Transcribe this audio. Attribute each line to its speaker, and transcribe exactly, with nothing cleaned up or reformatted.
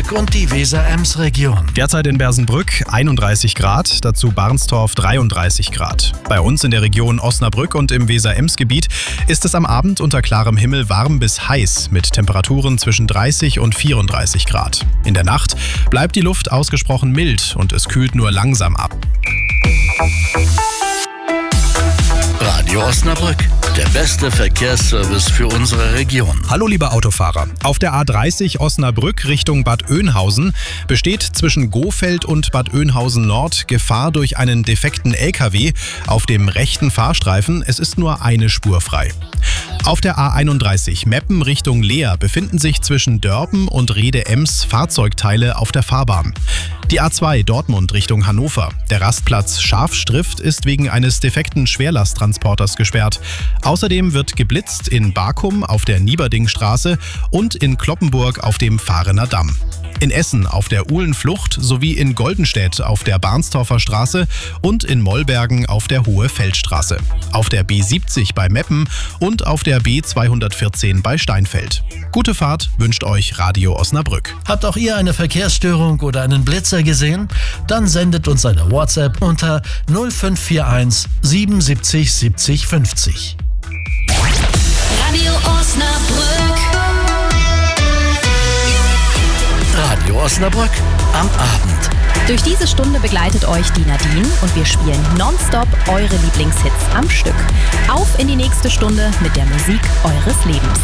Speaker 1: Osnabrück und die Weser-Ems-Region.
Speaker 2: Derzeit in Bersenbrück einunddreißig Grad, dazu Barnstorf dreiunddreißig Grad. Bei uns in der Region Osnabrück und im Weser-Ems-Gebiet ist es am Abend unter klarem Himmel warm bis heiß mit Temperaturen zwischen dreißig und vierunddreißig Grad. In der Nacht bleibt die Luft ausgesprochen mild und es kühlt nur langsam ab.
Speaker 1: Radio Osnabrück, der beste Verkehrsservice für unsere Region.
Speaker 2: Hallo liebe Autofahrer. Auf der A dreißig Osnabrück Richtung Bad Oeynhausen besteht zwischen Gohfeld und Bad Oeynhausen Nord Gefahr durch einen defekten L K W auf dem rechten Fahrstreifen. Es ist nur eine Spur frei. Auf der A einunddreißig Meppen Richtung Leer befinden sich zwischen Dörpen und Rhede-Ems Fahrzeugteile auf der Fahrbahn. Die A zwei Dortmund Richtung Hannover. Der Rastplatz Schafstrift ist wegen eines defekten Schwerlasttransporters gesperrt. Außerdem wird geblitzt in Bakum auf der Nieberdingstraße und in Cloppenburg auf dem Fahrener Damm. In Essen auf der Uhlenflucht sowie in Goldenstedt auf der Barnstorfer Straße und in Mollbergen auf der Hohe Feldstraße. Auf der B siebzig bei Meppen und auf der B zweihundertvierzehn bei Steinfeld. Gute Fahrt wünscht euch Radio Osnabrück.
Speaker 1: Habt auch ihr eine Verkehrsstörung oder einen Blitzer gesehen? Dann sendet uns eine WhatsApp unter null fünf vier eins siebenundsiebzig siebzig fünfzig.
Speaker 3: Radio Osnabrück.
Speaker 1: Radio Osnabrück am Abend.
Speaker 4: Durch diese Stunde begleitet euch die Nadine und wir spielen nonstop eure Lieblingshits am Stück. Auf in die nächste Stunde mit der Musik eures Lebens.